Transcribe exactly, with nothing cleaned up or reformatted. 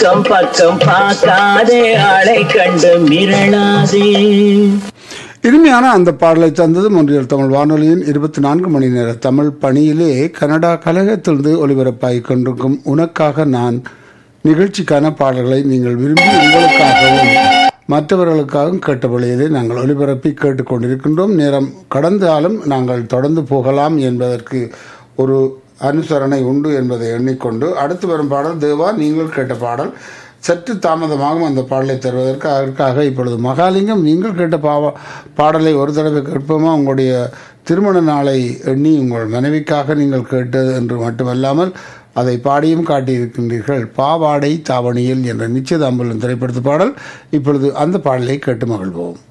அக்கம் பக்கம் பார்க்காதே ஆளை கண்டு மிரளாதே. இனிமையான அந்த பாடலை தந்தது ஒன்றியல் தமிழ் வானொலியின் இருபத்தி நான்கு மணி நேர தமிழ் பணியிலே கனடா கழகத்திலிருந்து ஒலிபரப்பாகி கொண்டிருக்கும் உனக்காக நான் நிகழ்ச்சிக்கான பாடல்களை நீங்கள் விரும்பி உங்களுக்காகவும் மற்றவர்களுக்காகவும் கேட்ட வழியிலே நாங்கள் ஒலிபரப்பி கேட்டுக்கொண்டிருக்கின்றோம். நேரம் கடந்தாலும் நாங்கள் தொடர்ந்து போகலாம் என்பதற்கு ஒரு அனுசரணை உண்டு என்பதை எண்ணிக்கொண்டு அடுத்து வரும் பாடல் தேவா நீங்கள் கேட்ட பாடல் சற்று தாமதமாகும் அந்த பாடலை தருவதற்கு அதற்காக இப்பொழுது மகாலிங்கம் நீங்கள் கேட்ட பாவ பாடலை ஒரு தடவை கேட்போமா? உங்களுடைய திருமண நாளை எண்ணி உங்கள் மனைவிக்காக நீங்கள் கேட்டது என்று மட்டுமல்லாமல் அதை பாடியும் காட்டியிருக்கின்றீர்கள். பாவாடை தாவணியில் என்ற நிச்சயதாம்பலம் திரைப்படத்து பாடல். இப்பொழுது அந்த பாடலை கேட்டு மகிழ்வோம்.